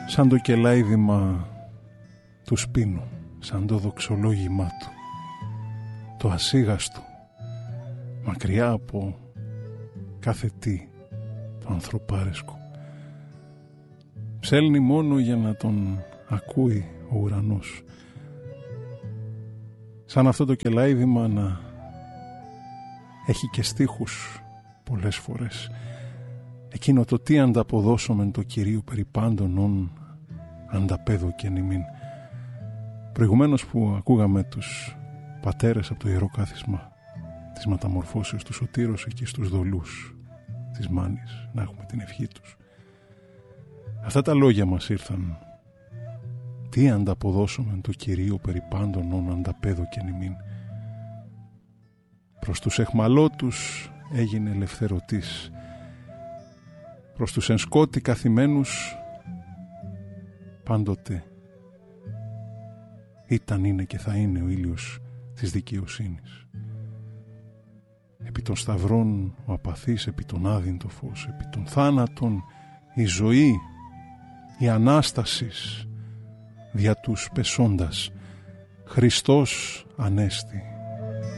σαν το κελάιδημα του σπίνου, σαν το δοξολόγημά του, το ασίγαστο, μακριά από κάθε τι, το ανθρωπάρεσκο. Ψέλνει μόνο για να τον ακούει ο ουρανός. Σαν αυτό το κελάιδημα να έχει και στίχους πολλές φορές. Εκείνο το τι ανταποδώσομεν το Κυρίου περί πάντων ον ανταπέδω και νημήν. Προηγουμένως που ακούγαμε τους πατέρες από το Ιερό Κάθισμα της Μεταμορφώσεως του Σωτήρος εκεί στους δολούς της Μάνης, να έχουμε την ευχή τους. Αυτά τα λόγια μας ήρθαν. Τι ανταποδώσομεν το Κυρίου περί πάντων ον ανταπέδω και νημήν. Προς τους εχμαλώτους έγινε ελευθερωτής. Προς τους εν σκότη καθημένους πάντοτε ήταν, είναι και θα είναι ο ήλιος της δικαιοσύνης. Επί των σταυρών ο απαθής, επί των άδειν το φως, επί των θάνατων η ζωή, η Ανάστασης δια τους πεσόντας. Χριστός Ανέστη.